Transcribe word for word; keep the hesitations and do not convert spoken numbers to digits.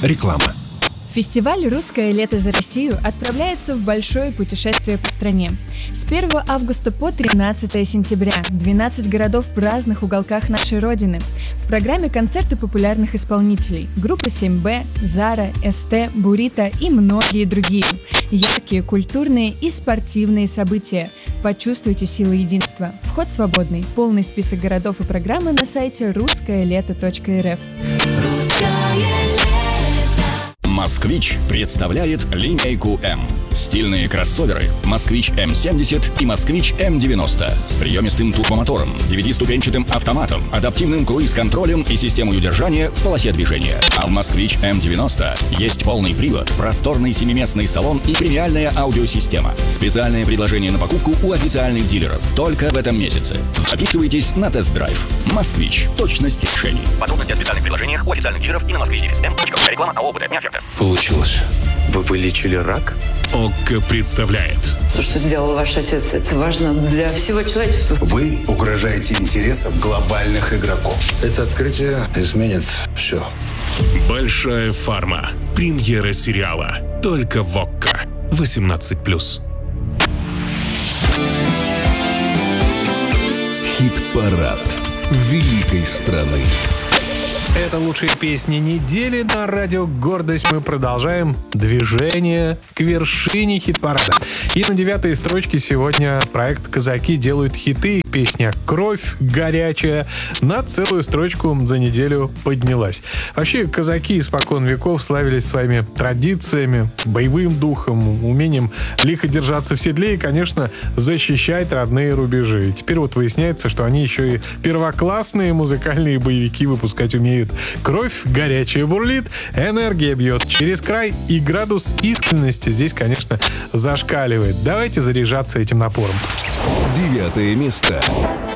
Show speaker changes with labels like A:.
A: Реклама.
B: Фестиваль «Русское лето за Россию» отправляется в большое путешествие по стране. С первого августа по тринадцатое сентября двенадцать городов в разных уголках нашей Родины. В программе концерты популярных исполнителей: группа семь бэ, Зара, эс тэ, Бурито и многие другие. Яркие, культурные и спортивные события. Почувствуйте силу единства. Вход свободный. Полный список городов и программы на сайте русское лето точка эр эф.
C: «Москвич» представляет линейку М. Стильные кроссоверы «Москвич эм семьдесят» и «Москвич эм девяносто» с приемистым турбомотором, девятиступенчатым автоматом, адаптивным круиз-контролем и системой удержания в полосе движения. А в «Москвич эм девяносто» есть полный привод, просторный семиместный салон и премиальная аудиосистема. Специальное предложение на покупку у официальных дилеров только в этом месяце. Записывайтесь на тест-драйв. «Москвич». Точность решений.
D: Подробности о специальных предложениях у официальных дилеров и на москвич эм точка ком. Реклама АО «БТ». Не оферта.
E: Получилось. Вы вылечили рак?
A: ОККО представляет.
F: То, что сделал ваш отец, это важно для всего человечества.
G: Вы угрожаете интересам глобальных игроков.
E: Это открытие изменит все.
A: Большая фарма. Премьера сериала. Только в ОККО. восемнадцать плюс.
H: Хит-парад великой страны.
I: Это лучшие песни недели на радио «Гордость». Мы продолжаем движение к вершине хит-парада. И на девятой строчке сегодня проект «Казаки» делают хиты. Песня «Кровь горячая» на целую строчку за неделю поднялась. Вообще, казаки испокон веков славились своими традициями, боевым духом, умением лихо держаться в седле и, конечно, защищать родные рубежи. И теперь вот выясняется, что они еще и первоклассные музыкальные боевики выпускать умеют. Кровь горячая бурлит, энергия бьет через край, и градус искренности здесь, конечно, зашкаливает. Давайте заряжаться этим напором.
H: Девятое место.